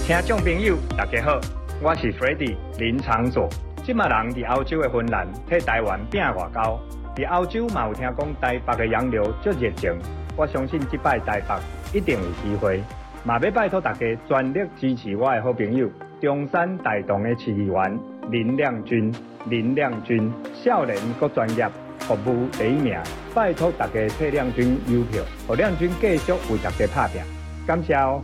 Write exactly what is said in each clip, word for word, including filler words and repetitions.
听众朋友大家好，我是 Freddy 林长佐。即马人伫欧洲的芬兰替台湾拼外交，伫欧洲嘛有听讲台北的洋流足热情，我相信即摆台北一定有机会。嘛要拜托大家全力支持我的好朋友中山大同的市议员林亮君。林亮君少年阁专业，服务第一名，拜托大家替亮君邮票，让亮君继续为大家打拼。感谢哦。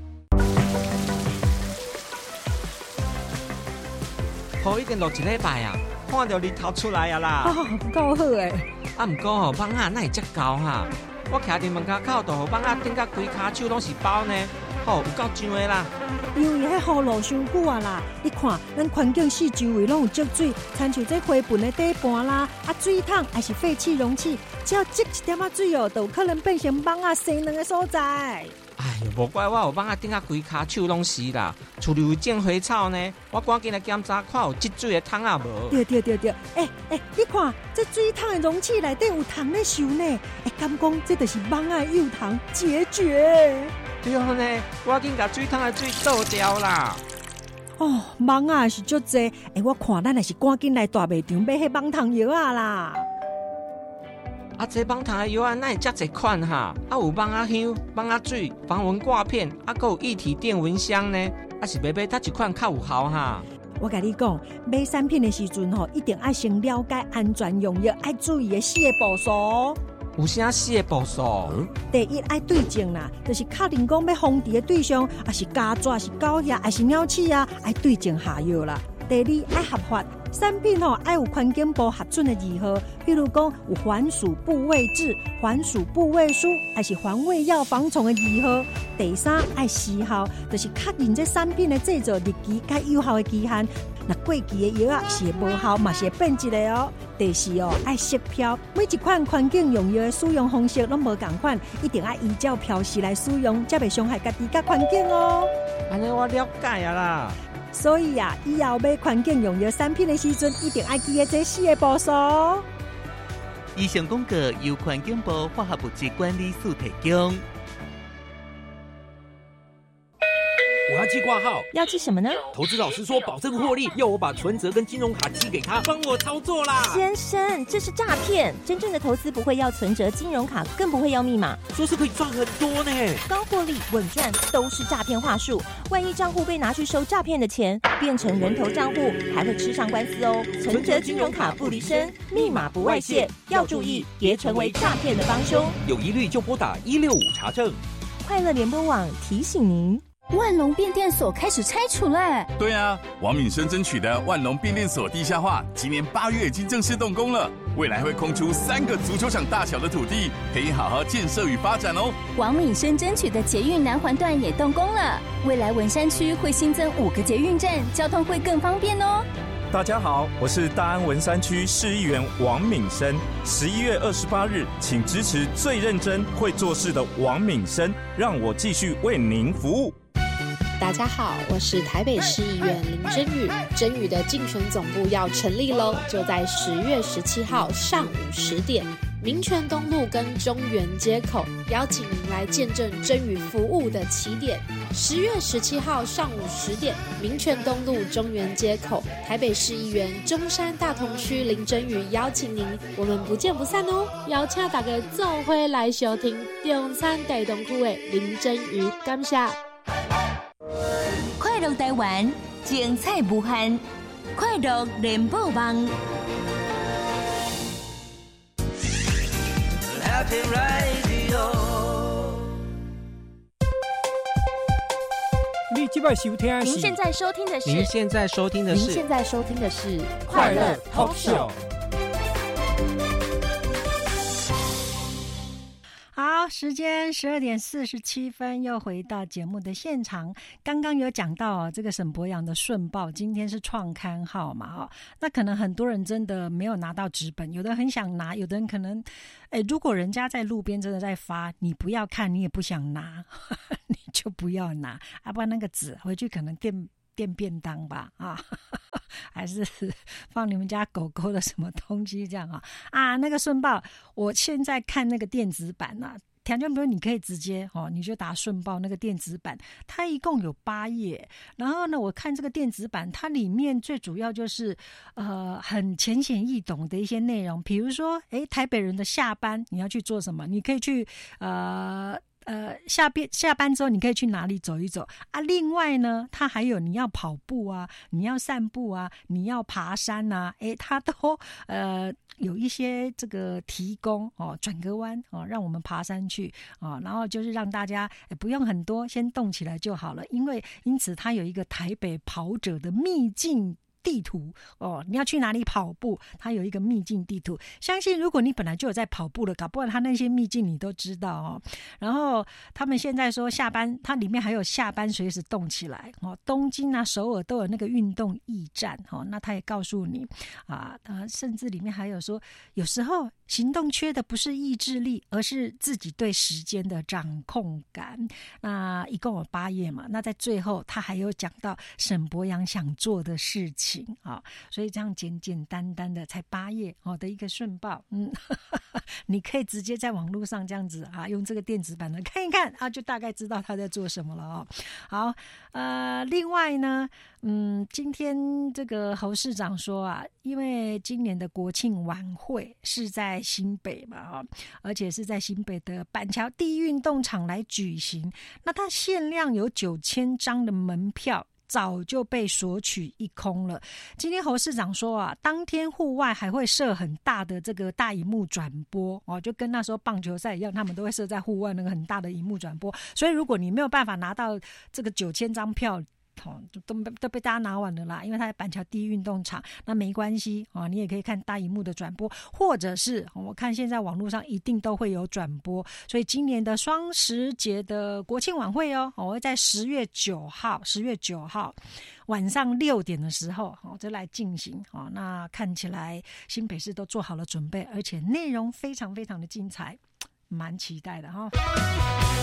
雨已经落一礼拜啊，看到日头出来啊啦！ 哦，够好诶！ 啊，毋过吼，蠓仔哪会遮高哈？我徛伫门口口度，蠓仔顶甲规骹手拢是包呢，吼、哦，有够上的啦！ 因为迄雨落伤久啊啦，你看，咱环境四周围拢有积水，亲像这花盆的底盘啦，啊，水桶还是废弃容器，只要积一点仔水哦，就有可能变成蠓仔生卵的所在。 哎呦，无怪我有蠓仔顶甲规骹手拢是啦，厝里有种花草呢，我赶紧来检查看有积水的桶啊无？ 对对对对，哎、欸、哎、欸，你看这水桶的容器内底有虫咧受呢，哎，敢讲这就是蠓仔幼虫孑绝。 对呢，我紧甲水桶的水倒掉啦。 哦，蠓仔是足济，哎、欸，我看咱也是赶紧来大卖场买迄蠓虫药啊啦。 啊，这蠓虫的药啊，哪会遮侪款哈？啊，有蠓仔香、蠓仔水、防蚊挂片，啊，还有一体电蚊香呢。啊，是买买哪一款较有效哈？ 我甲你讲，买产品的时阵吼，一定要先了解安全用药，要注意的四个步骤。 有啥四个步骤？嗯、 第一，爱对症啦，就是确定讲要防治的对象，啊是家蛇、是狗仔，还是鸟鼠啊，爱对症下药啦。第二，爱合法。产品吼爱有环境部核准的字号，譬如讲有环鼠部位制、环鼠部位书，还是环胃药防虫的字号。第三，爱时效，就是确认这产品的制作日期该有效的期限。那过期的药啊是会无效，嘛是会变质的哦。第四哦，爱识标，每一款环境用药的使用方式拢无同款，一定要依照标示来使用，才袂伤害家己甲环境哦。 安尼我了解啊啦。 所以啊，以后买环境用药产品的时阵，一定要记得这四个步骤。 以上广告由环境部化学物质管理署提供。 我要寄挂号， 要寄什么呢？ 投资老师说保证获利，要我把存折跟金融卡寄给他，帮我操作啦。 先生，这是诈骗！真正的投资不会要存折、金融卡，更不会要密码。 说是可以赚很多呢， 高获利、稳赚都是诈骗话术。万一账户被拿去收诈骗的钱，变成人头账户，还会吃上官司哦。存折、金融卡不离身，密码不外泄，要注意，别成为诈骗的帮凶。 有疑虑就拨打一六五查证。 快乐联播网提醒您。 万隆变电所开始拆除了。 对啊，王敏生争取的万隆变电所地下化，今年八月已经正式动工了，未来会空出三个足球场大小的土地，可以好好建设与发展哦。 王敏生争取的捷运南环段也动工了，未来文山区会新增五个捷运站，交通会更方便哦。 大家好，我是大安文山区市议员王敏生。十一月二十八日，请支持最认真会做事的王敏生，让我继续为您服务。 大家好，我是台北市议员林真宇。真宇的竞选总部要成立喽，就在十月十七号上午十点，民权东路跟中原街口，邀请您来见证真宇服务的起点。十月十七号上午十点，民权东路中原街口，台北市议员中山大同区林真宇邀请您，我们不见不散哦！邀请大家做伙来收听中山大同区的林真宇，感谢。 快乐台湾，精彩无限，快乐联播网。 你即摆收听的是？ 您现在收听的是？ 您现在收听的是？ 您现在收听的是快乐 Talk Show。 好，时间十二点四十七分，又回到节目的现场。刚刚有讲到哦，这个沈伯洋的《顺报》今天是创刊号嘛，哦，那可能很多人真的没有拿到纸本，有的人很想拿，有的人可能，哎，如果人家在路边真的在发，你不要看，你也不想拿，呵呵，你就不要拿，要不然那个纸回去可能垫垫便当吧，啊，还是放你们家狗狗的什么东西这样啊？啊，那个顺报，我现在看那个电子版啊， 听众朋友，你可以直接哦，你就打顺报那个电子版，它一共有八页。然后呢，我看这个电子版，它里面最主要就是呃很浅显易懂的一些内容，比如说，哎，台北人的下班你要去做什么？你可以去呃。呃，下边下班之后，你可以去哪里走一走啊？另外呢，它还有你要跑步啊，你要散步啊，你要爬山啊，哎，它都呃有一些这个提供哦，转个弯哦，让我们爬山去啊、哦，然后就是让大家不用很多，先动起来就好了。因为因此它有一个台北跑者的秘境地图哦，你要去哪里跑步？它有一个秘境地图。相信如果你本来就有在跑步了，搞不好它那些秘境你都知道哦。然后他们现在说下班，它里面还有下班随时动起来哦。东京啊、首尔都有那个运动驿站哦，那他也告诉你啊，他甚至里面还有说，有时候行动缺的不是意志力，而是自己对时间的掌控感。那一共有八页嘛，那在最后他还有讲到沈伯洋想做的事情。啊，所以这样简简单单的才八页哦的一个顺报，嗯，你可以直接在网络上这样子啊，用这个电子版的看一看啊，就大概知道他在做什么了哦。好，呃，另外呢，嗯，今天这个侯市长说啊，因为今年的国庆晚会是在新北嘛，啊，而且是在新北的板桥第一运动场来举行，那它限量有九千张的门票。早就被索取一空了。今天侯市长说啊，当天户外还会设很大的这个大萤幕转播哦，就跟那时候棒球赛一样，他们都会设在户外那个很大的萤幕转播。所以如果你没有办法拿到这个九千张票，哦，都都被大家拿完了啦，因为它在板桥第一运动场，那没关系啊，你也可以看大萤幕的转播，或者是我看现在网络上一定都会有转播，所以今年的双十节的国庆晚会哦，我会在十月九号，十月九号晚上六点的时候哦，就来进行哦。那看起来新北市都做好了准备，而且内容非常非常的精彩，蛮期待的哈。